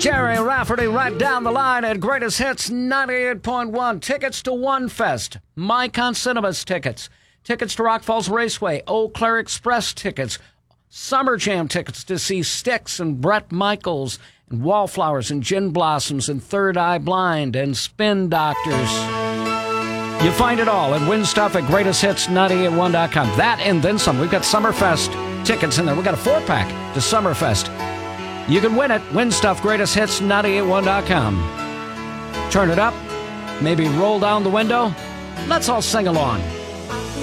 Jerry Rafferty right down the line at Greatest Hits 98.1. Tickets to One Fest, Micon Cinemas tickets, tickets to Rock Falls Raceway, Eau Claire Express tickets, Summer Jam tickets to see Styx and Bret Michaels and Wallflowers and Gin Blossoms and Third Eye Blind and Spin Doctors. You find it all and win stuff at greatesthits981.com. That and then some. We've got Summerfest tickets in there. We've got a 4-pack to Summerfest. You can win it. Win stuff, greatesthits981.com. Turn it up. Maybe roll down the window. Let's all sing along.